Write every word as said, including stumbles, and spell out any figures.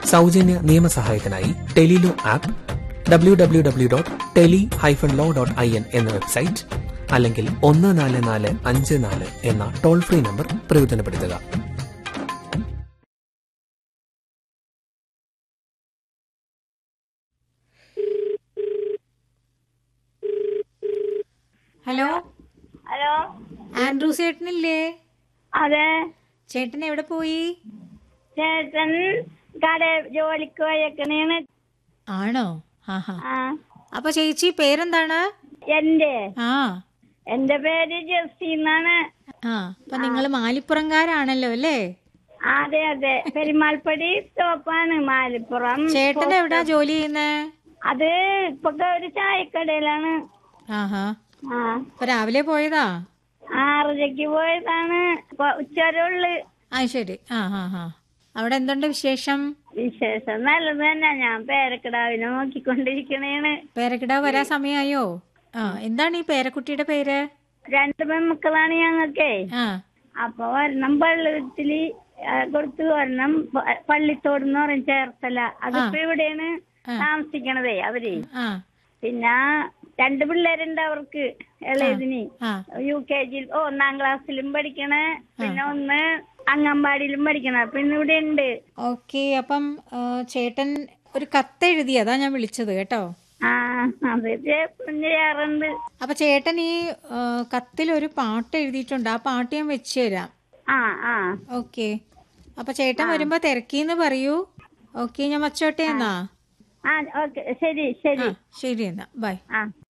സൗജന്യ നിയമസഹായത്തിനായി Tele-Law app, W W W dot tele hyphen law dot I N എന്ന website, അല്ലെങ്കിൽ ഒന്ന് നാല് നാല് അഞ്ച് നാല് എന്ന ടോൾ ഫ്രീ നമ്പർ പ്രയോജനപ്പെടുത്തുക. Hello hello, Andrew ചേട്ടനില്ലേ? അതെ. ചേട്ടൻ എവിടെ പോയി? ചേട്ടൻ കട ജോലിക്ക് പോയേക്കണേണ്. ആണോ? ആഹാ. ആ, അപ്പൊ ചേച്ചി പേരെന്താണ്? എന്റെ ആ എന്റെ പേര് ജെസ്സി എന്നാണ്. ആ അപ്പൊ നിങ്ങള് മാലിപ്പുറംകാരാണല്ലോ അല്ലേ? അതെ അതെ, പെരുമാൾപ്പടി സ്റ്റോപ്പാണ് മാലിപ്പുറം. ചേട്ടൻ എവിടാ ജോലി ചെയ്യുന്നേ? അത് ഇപ്പൊ ഒരു ചായക്കടയിലാണ്. ആഹാ. ആ, അപ്പൊ രാവിലെ പോയതാ? ആറരയ്ക്ക് പോയതാണ്. ഇപ്പൊ ഉച്ചവരുള്ളു. ആ ശരി. ആ ഹാ ഹാ. അവിടെ എന്തുണ്ട് വിശേഷം? വിശേഷം നല്ലത് തന്നെ. ഞാൻ പേരക്കിടാവിനെ നോക്കിക്കൊണ്ടിരിക്കണേണ്. പേരക്കിടാവ് വരാൻ സമയമായോ? ആ എന്താണ് ഈ പേരക്കുട്ടിയുടെ പേര്? രണ്ട് പെൺമക്കളാണ് ഞങ്ങൾക്കേ. ആ അപ്പൊ ഒരെണ്ണം പള്ളിത്തില് കൊടുത്തു, ഒരെണ്ണം പള്ളിത്തോട് എന്ന് പറയും, ചേർത്തല. അതിപ്പോ ഇവിടെയാണ് താമസിക്കണതേ അവര്. ആ പിന്നെ രണ്ട് പിള്ളേരുണ്ട് അവർക്ക്. ഇളയതിന് ആ യു കെ ജിയിൽ ഒന്നാം ക്ലാസ്സിലും പഠിക്കണ, പിന്നെ ഒന്ന് അംഗൻവാടിയിലും പഠിക്കണ. പിന്നെ ഇവിടെ ഉണ്ട്. ഓക്കെ. അപ്പം ആ, ചേട്ടൻ ഒരു കത്ത് എഴുതി, അതാ ഞാൻ വിളിച്ചത് കേട്ടോ. ആ, അത് ചെയ്യാറുണ്ട്. അപ്പൊ ചേട്ടൻ ഈ ആ, കത്തിൽ ഒരു പാട്ട് എഴുതിയിട്ടുണ്ട്. ആ പാട്ട് ഞാൻ വെച്ചു തരാം. ആ ആ ഓക്കെ. അപ്പൊ ചേട്ടൻ വരുമ്പോ തിരക്കീന്ന് പറയൂ. ഓക്കെ, ഞാൻ വച്ചോട്ടെ എന്നാ. ആ ഓക്കെ, ശരി ശരി. ശരി എന്നാ, ബൈ. ആ.